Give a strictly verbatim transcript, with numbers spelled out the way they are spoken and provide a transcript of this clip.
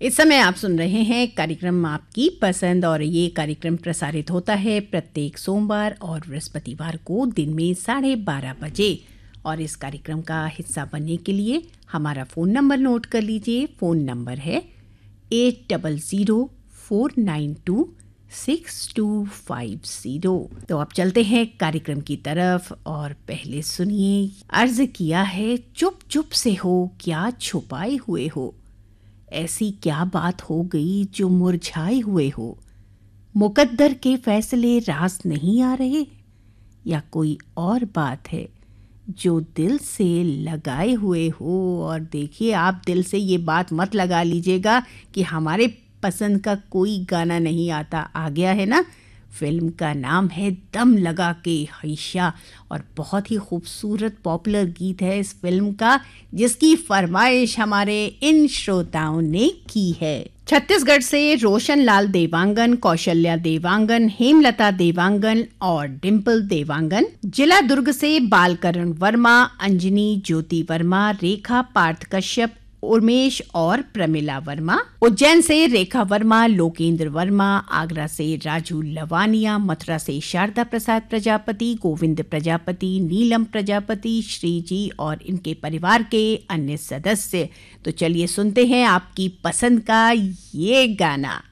इस समय आप सुन रहे हैं कार्यक्रम आपकी पसंद और ये कार्यक्रम प्रसारित होता है प्रत्येक सोमवार और बृहस्पतिवार को दिन में साढ़े बारह बजे। और इस कार्यक्रम का हिस्सा बनने के लिए हमारा फ़ोन नंबर नोट कर लीजिए। फ़ोन नंबर है eight double zero four nine to six to five zero. तो अब चलते हैं कार्यक्रम की तरफ और पहले सुनिए। अर्ज किया है चुप चुप से हो क्या छुपाए हुए हो, ऐसी क्या बात हो गई जो मुरझाए हुए हो। मुकद्दर के फैसले रास नहीं आ रहे, या कोई और बात है जो दिल से लगाए हुए हो। और देखिए, आप दिल से ये बात मत लगा लीजिएगा कि हमारे पसंद का कोई गाना नहीं आता। आ गया है ना। फिल्म का नाम है दम लगा के हैशा और बहुत ही खूबसूरत पॉपुलर गीत है इस फिल्म का, जिसकी फरमाइश हमारे इन श्रोताओं ने की है। छत्तीसगढ़ से रोशन लाल देवांगन, कौशल्या देवांगन, हेमलता देवांगन और डिम्पल देवांगन। जिला दुर्ग से बालकरण वर्मा, अंजनी ज्योति वर्मा, रेखा पार्थ कश्यप, उर्मेश और प्रमिला वर्मा। उज्जैन से रेखा वर्मा, लोकेंद्र वर्मा, आगरा से राजू लवानिया, मथुरा से शारदा प्रसाद प्रजापति, गोविंद प्रजापति, नीलम प्रजापति, श्री जी और इनके परिवार के अन्य सदस्य। तो चलिए सुनते हैं आपकी पसंद का ये गाना।